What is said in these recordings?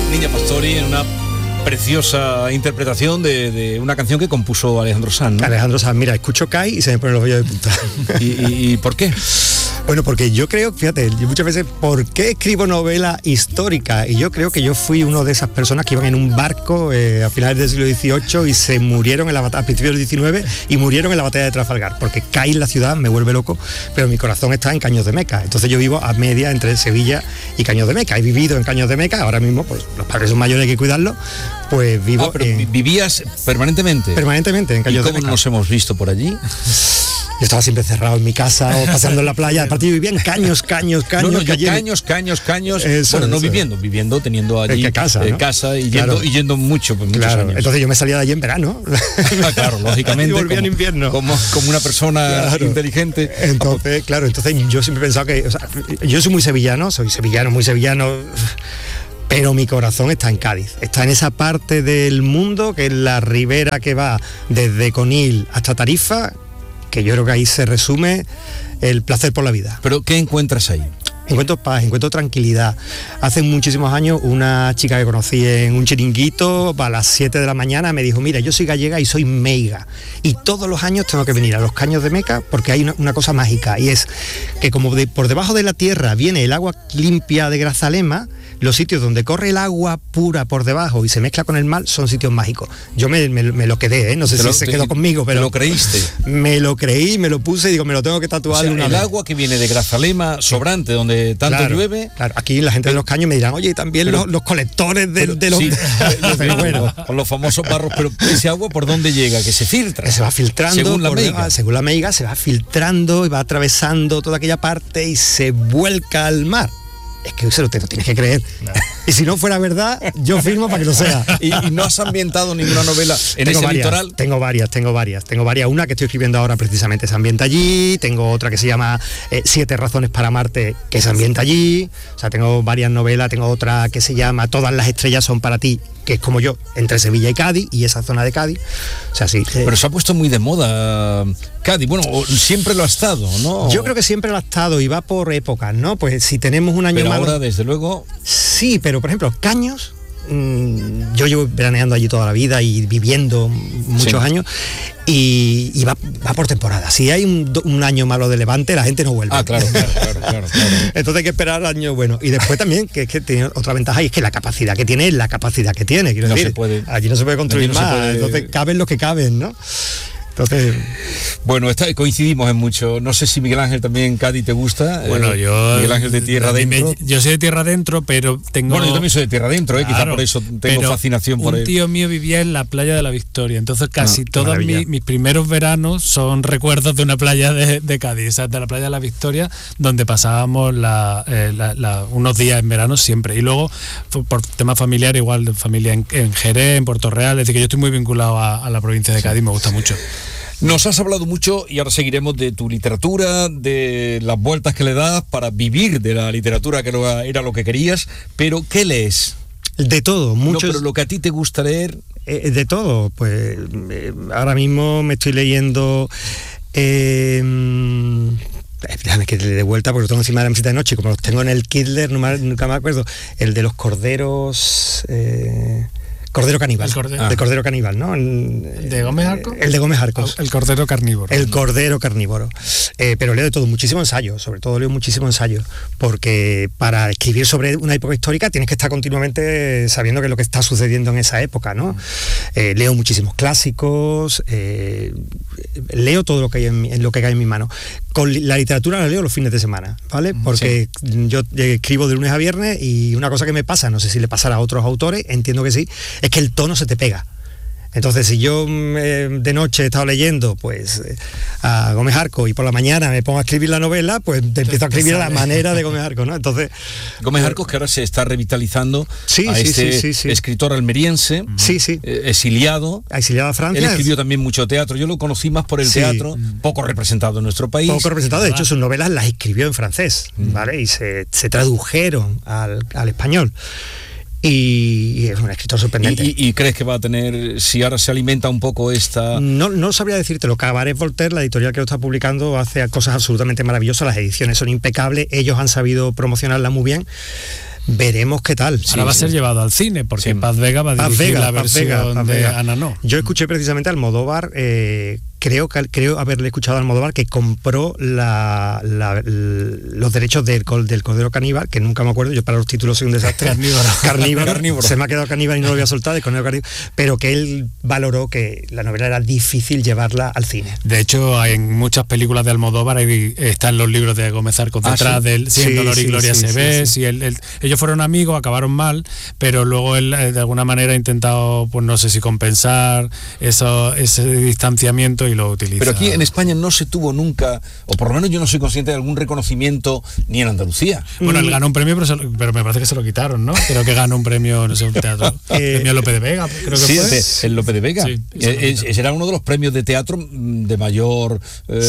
Niña Pastori en una preciosa interpretación de una canción que compuso Alejandro Sanz, ¿no? Alejandro Sanz, mira, escucho Kai y se me ponen los vellos de punta. ¿Y por qué? Bueno, porque yo creo, fíjate, yo muchas veces, ¿por qué escribo novela histórica? Y yo creo que yo fui uno de esas personas que iban en un barco a finales del siglo XVIII y se murieron en la batalla, a principios del XIX, y murieron en la batalla de Trafalgar, porque Cádiz, la ciudad, me vuelve loco, pero mi corazón está en Caños de Meca. Entonces yo vivo a media entre Sevilla y Caños de Meca. He vivido en Caños de Meca, ahora mismo, pues los padres son mayores, hay que cuidarlos, pues vivo pero ¿vivías permanentemente? Permanentemente en Caños de Meca. ¿Y cómo nos hemos visto por allí? Yo estaba siempre encerrado en mi casa o paseando en la playa. Aparte yo vivía en caños. Caños. Eso, bueno, no eso. viviendo, teniendo allí casa, ¿no? casa y, claro. yendo muchos años. Entonces yo me salía de allí en verano. Claro, lógicamente. Y volvía en invierno. Como una persona inteligente. Entonces yo siempre he pensado que, o sea, yo soy muy sevillano, muy sevillano. Pero mi corazón está en Cádiz, está en esa parte del mundo que es la ribera que va desde Conil hasta Tarifa, que yo creo que ahí se resume el placer por la vida. ¿Pero qué encuentras ahí? Encuentro paz, encuentro tranquilidad. Hace muchísimos años una chica que conocí en un chiringuito a las 7 de la mañana me dijo, mira, yo soy gallega y soy meiga y todos los años tengo que venir a los Caños de Meca porque hay una cosa mágica, y es que como por debajo de la tierra viene el agua limpia de Grazalema, los sitios donde corre el agua pura por debajo y se mezcla con el mar son sitios mágicos. Yo me lo quedé, no sé si se quedó conmigo, pero... ¿Te lo creíste? Me lo creí, me lo puse y digo, me lo tengo que tatuar. O sea, el agua que viene de Grazalema, sobrante, donde tanto llueve... Claro, aquí la gente de los Caños me dirán, oye, y también los colectores de los... Sí, bueno, con los famosos barros, pero ese agua, ¿por dónde llega? Que se filtra. Que se va filtrando. Según la meiga, se va filtrando y va atravesando toda aquella parte y se vuelca al mar. Es que eso te lo tienes que creer. No. Y si no fuera verdad, yo firmo para que lo sea. ¿Y no has ambientado ninguna novela en ese litoral? Tengo varias. Una que estoy escribiendo ahora precisamente se ambienta allí. Tengo otra que se llama 7 razones para amarte, que se ambienta allí. O sea, tengo varias novelas. Tengo otra que se llama Todas las estrellas son para ti, que es como yo, entre Sevilla y Cádiz, y esa zona de Cádiz. O sea, sí. Pero se ha puesto muy de moda Cádiz. Bueno, siempre lo ha estado, ¿no? Yo creo que siempre lo ha estado y va por épocas, ¿no? Pues si tenemos un año pero malo... ahora, desde luego... Sí, pero por ejemplo, Caños, yo llevo veraneando allí toda la vida y viviendo muchos años, y va por temporada. Si hay un año malo de Levante, la gente no vuelve. Claro. Entonces hay que esperar años buenos. Y después también, que es que tiene otra ventaja, y es que la capacidad que tiene es la capacidad que tiene. Quiero decir, allí no se puede construir más, entonces caben los que caben, ¿no? Entonces... Bueno, coincidimos en mucho. No sé si Miguel Ángel también Cádiz te gusta. Bueno, yo... Miguel Ángel de tierra adentro. Yo soy de tierra adentro, pero tengo... Bueno, yo también soy de tierra adentro, claro, quizá por eso tengo fascinación por él. Un tío mío vivía en la playa de la Victoria, entonces casi todos mis primeros veranos son recuerdos de una playa de Cádiz, o sea, de la playa de la Victoria, donde pasábamos unos días en verano siempre. Y luego, por tema familiar, igual de familia en Jerez, en Puerto Real, es decir, que yo estoy muy vinculado a la provincia de Cádiz, me gusta mucho. Nos has hablado mucho y ahora seguiremos de tu literatura, de las vueltas que le das para vivir de la literatura, que era lo que querías, pero ¿qué lees? De todo, mucho. No, pero lo que a ti te gusta leer... de todo, pues ahora mismo me estoy leyendo... déjame que le dé vuelta porque lo tengo encima de la mesita de noche, como los tengo en el Kindle, nunca me acuerdo, el de los corderos... Cordero Caníbal. De Cordero Caníbal, ¿no? ¿De Gómez Arcos? El de Gómez Arcos. El Cordero Carnívoro. El Cordero Carnívoro. Pero leo de todo, muchísimo ensayo, sobre todo leo muchísimo ensayo, porque para escribir sobre una época histórica tienes que estar continuamente sabiendo qué es lo que está sucediendo en esa época, ¿no? Leo muchísimos clásicos, leo todo lo que hay lo que cae en mi mano. Con la literatura la leo los fines de semana, ¿vale? Porque yo escribo de lunes a viernes y una cosa que me pasa, no sé si le pasará a otros autores, entiendo que sí, es que el tono se te pega. Entonces, si yo de noche he estado leyendo pues a Gómez Arcos y por la mañana me pongo a escribir la novela, pues te empiezo a escribir a la manera de Gómez Arcos, ¿no? Entonces, Gómez Arcos, que ahora se está revitalizando escritor almeriense, exiliado a Francia. Él escribió también mucho teatro. Yo lo conocí más por el teatro, poco representado en nuestro país. Poco representado, de hecho sus novelas las escribió en francés, ¿vale? Y se tradujeron al español. Y es un escritor sorprendente. ¿Y crees que va a tener, si ahora se alimenta un poco esta...? No sabría decírtelo. Cabaret Voltaire, la editorial que lo está publicando, hace cosas absolutamente maravillosas, las ediciones son impecables, ellos han sabido promocionarla muy bien. Veremos qué tal. Ahora va a ser llevado al cine, porque Paz Vega va a dirigir la versión de Ananó. Yo escuché precisamente a Almodóvar, creo haberle escuchado a Almodóvar que compró los derechos del Cordero Caníbal, que nunca me acuerdo, yo para los títulos soy un desastre. Carnívoro. Se me ha quedado Caníbal y no lo voy a soltar, de Cordero Caníbal, pero que él valoró que la novela era difícil llevarla al cine. De hecho, en muchas películas de Almodóvar están los libros de Gómez Arcos detrás de él, en Dolor y Gloria se ve, sí. Ellos fueron amigos, acabaron mal, pero luego él de alguna manera ha intentado, pues no sé si compensar ese distanciamiento y lo utiliza. Pero aquí en España no se tuvo nunca, o por lo menos yo no soy consciente de algún reconocimiento ni en Andalucía. Bueno, él ganó un premio, pero me parece que se lo quitaron, ¿no? Creo que ganó un premio, no sé, un teatro. Premio Lope de Vega, creo que fue. Sí, el Lope de Vega. Sí, ese era uno de los premios de teatro de mayor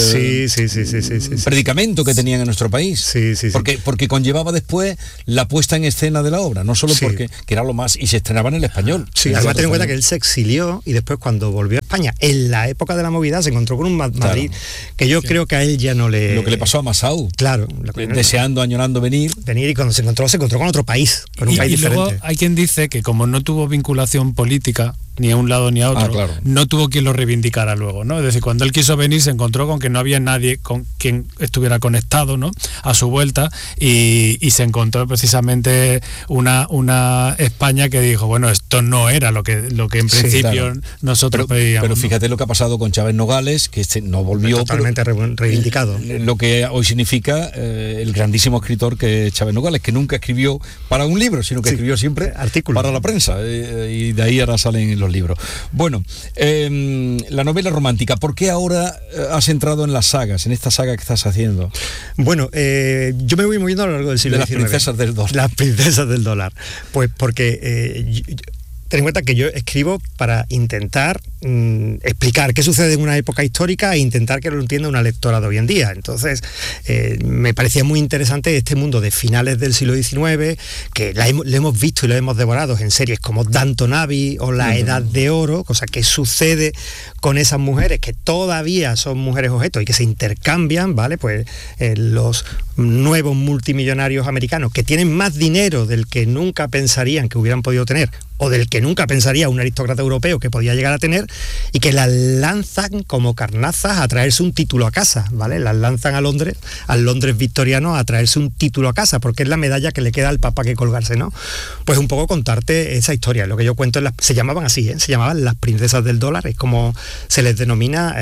predicamento que tenían en nuestro país. Sí. Porque conllevaba después la puesta en escena de la obra, no solo porque que era lo más, y se estrenaba en el español. Sí, además ten en cuenta que él se exilió y después cuando volvió a España, en la época de la movida, se encontró con un Madrid que yo creo que a él ya no le... Lo que le pasó a Masao. Claro. Deseando, añorando venir. Y cuando se encontró con otro país, con un país diferente. Luego hay quien dice que como no tuvo vinculación política, ni a un lado ni a otro, no tuvo quien lo reivindicara luego, ¿no? Es decir, cuando él quiso venir se encontró con que no había nadie con quien estuviera conectado, ¿no?, a su vuelta, y se encontró precisamente una España que dijo, bueno, esto no era lo que en principio nosotros pedíamos. Pero fíjate lo que ha pasado con Chávez Nogales, que no volvió... Totalmente reivindicado. Lo que hoy significa el grandísimo escritor que es Chávez Nogales, que nunca escribió para un libro, sino que escribió siempre artículos para la prensa, y de ahí ahora salen los libros. Bueno, la novela romántica, ¿por qué ahora has entrado en las sagas, en esta saga que estás haciendo? Bueno, yo me voy moviendo a lo largo del siglo XIX. De las princesas del dólar. Las princesas del dólar. Pues porque... ten en cuenta que yo escribo para intentar explicar qué sucede en una época histórica e intentar que lo entienda una lectora de hoy en día. Entonces, me parecía muy interesante este mundo de finales del siglo XIX, que lo hemos visto y lo hemos devorado en series como Downton Abbey o La Edad de Oro, cosa que sucede con esas mujeres que todavía son mujeres objetos y que se intercambian, ¿vale? Pues los nuevos multimillonarios americanos que tienen más dinero del que nunca pensarían que hubieran podido tener, o del que nunca pensaría un aristócrata europeo que podía llegar a tener, y que las lanzan como carnazas a traerse un título a casa, ¿vale? Las lanzan al Londres victoriano a traerse un título a casa, porque es la medalla que le queda al papa que colgarse, ¿no? Pues un poco contarte esa historia. Lo que yo cuento se llamaban así, se llamaban las princesas del dólar, es como se les denomina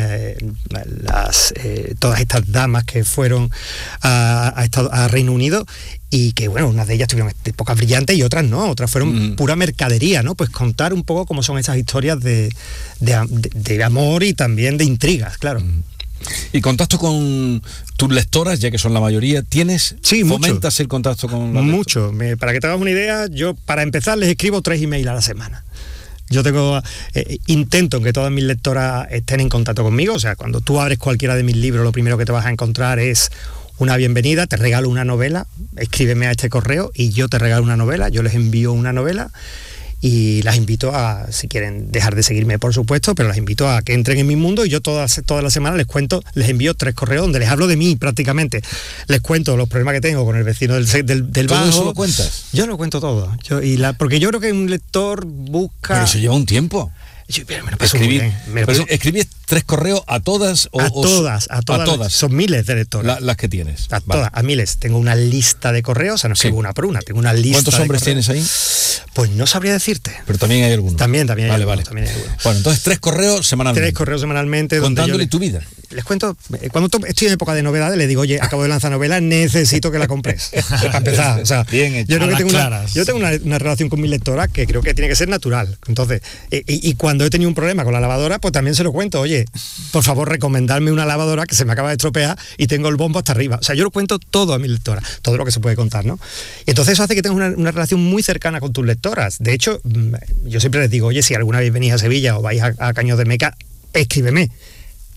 todas estas damas que fueron a Reino Unido, y que, bueno, unas de ellas tuvieron épocas brillantes y otras no, otras fueron pura mercadería, ¿no? Pues contar un poco cómo son esas historias de amor y también de intrigas, claro. ¿Y contacto con tus lectoras, ya que son la mayoría? ¿Tienes? Sí, ¿Fomentas el contacto con las mucho? Para que te hagas una idea, yo para empezar les escribo 3 emails a la semana. Yo intento que todas mis lectoras estén en contacto conmigo, o sea, cuando tú abres cualquiera de mis libros, lo primero que te vas a encontrar es una bienvenida, te regalo una novela, escríbeme a este correo y yo te regalo una novela, yo les envío una novela y las invito a, si quieren dejar de seguirme, por supuesto, pero las invito a que entren en mi mundo, y yo toda la semana les envío 3 correos donde les hablo de mí prácticamente. Les cuento los problemas que tengo con el vecino del bajo. ¿Todo eso lo cuentas? Yo lo cuento todo. Porque yo creo que un lector busca... Pero eso lleva un tiempo. ¿Escribís 3 correos a todas? A todas. Son miles de lectoras. Las que tienes. Todas, a miles. Tengo una lista de correos, o sea, no escribo una por una, tengo una lista. ¿Cuántos hombres tienes ahí? Pues no sabría decirte. Pero también hay algunos. También hay algunos. Bueno, entonces 3 correos semanalmente. 3 correos semanalmente. Contándole tu vida. Les cuento, cuando estoy en época de novedades, les digo, oye, acabo de lanzar novela, necesito que la compres. Para empezar. O sea, bien hecho. Yo tengo una relación con mi lectora que creo que tiene que ser natural. Entonces, y cuando he tenido un problema con la lavadora, pues también se lo cuento, oye, por favor, recomendarme una lavadora que se me acaba de estropear y tengo el bombo hasta arriba. O sea, yo lo cuento todo a mi lectora, todo lo que se puede contar, ¿no? Y entonces eso hace que tengas una relación muy cercana con tus lectoras. De hecho, yo siempre les digo, oye, si alguna vez venís a Sevilla o vais a Caños de Meca, escríbeme.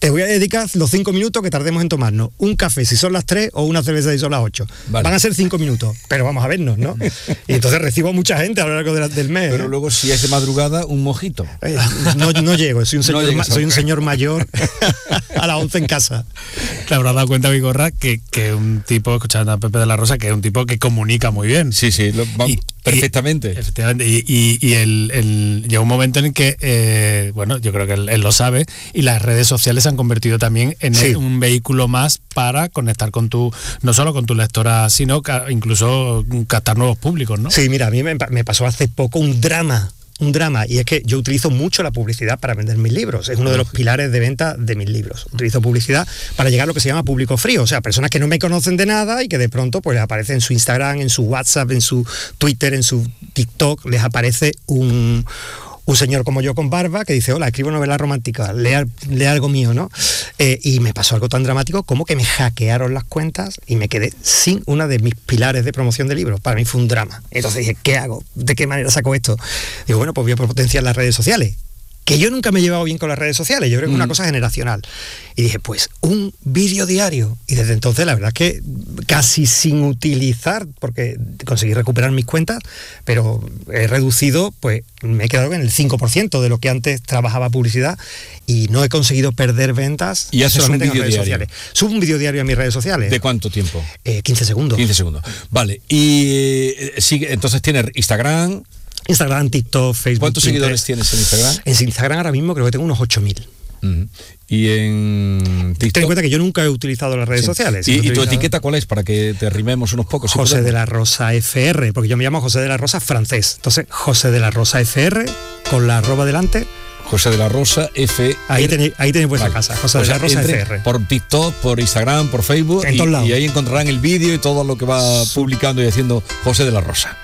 te voy a dedicar los 5 minutos que tardemos en tomarnos un café si son las 3 o una cerveza si son las 8. Vale. Van a ser 5 minutos, pero vamos a vernos, ¿no? Y entonces recibo a mucha gente a lo largo del mes. Pero luego, si es de madrugada, un mojito. No llego, soy un señor mayor a las 11 en casa. Te habrás dado cuenta, Vigorra, que un tipo, escuchando a Pepe de la Rosa, que es un tipo que comunica muy bien. Sí, perfectamente. Efectivamente. Y él llega un momento en que, bueno, yo creo que él lo sabe, y las redes sociales se han convertido también en un vehículo más para conectar con no solo con tu lectora, sino incluso captar nuevos públicos, ¿no? Sí, mira, a mí me pasó hace poco un drama, y es que yo utilizo mucho la publicidad para vender mis libros. Es uno de los pilares de venta de mis libros. Utilizo publicidad para llegar a lo que se llama público frío, o sea, personas que no me conocen de nada y que de pronto pues les aparece en su Instagram, en su WhatsApp, en su Twitter, en su TikTok, les aparece un señor como yo con barba que dice: hola, escribo novela romántica, lee algo mío, ¿no? Y me pasó algo tan dramático como que me hackearon las cuentas y me quedé sin una de mis pilares de promoción de libros. Para mí fue un drama. Entonces dije: ¿qué hago? ¿De qué manera saco esto? Digo, bueno, pues voy a potenciar las redes sociales. Que yo nunca me he llevado bien con las redes sociales, yo creo que es una cosa generacional. Y dije, pues un vídeo diario. Y desde entonces la verdad es que casi sin utilizar, porque conseguí recuperar mis cuentas, pero he reducido, pues me he quedado en el 5% de lo que antes trabajaba publicidad y no he conseguido perder ventas. ¿Y haces solamente un vídeo en las redes diario? Sociales. Subo un vídeo diario a mis redes sociales. ¿De cuánto tiempo? 15 segundos. 15 segundos. Vale. Y sigue, entonces tienes Instagram, TikTok, Facebook. ¿Cuántos seguidores tienes en Instagram? En Instagram ahora mismo creo que tengo unos 8.000. Y en TikTok. Ten en cuenta que yo nunca he utilizado las redes sociales. ¿Y tu etiqueta cuál es? Para que te rimemos unos pocos. José de la Rosa FR, porque yo me llamo José de la Rosa francés. Entonces, José de la Rosa FR, con la arroba delante. José de la Rosa FR. Ahí tenéis vuestra casa, José de la Rosa FR. Por TikTok, por Instagram, por Facebook. En todos lados. Y ahí encontrarán el vídeo y todo lo que va publicando y haciendo José de la Rosa.